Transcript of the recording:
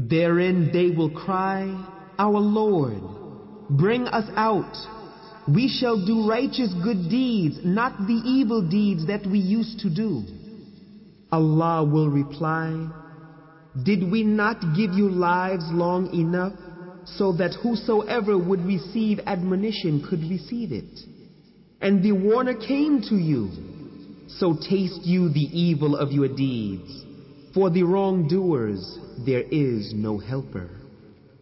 Therein they will cry, Our Lord, bring us out. We shall do righteous good deeds, not the evil deeds that we used to do. Allah will reply, Did we not give you lives long enough so that whosoever would receive admonition could receive it? And the warner came to you, so taste you the evil of your deeds. For the wrongdoers there is no helper.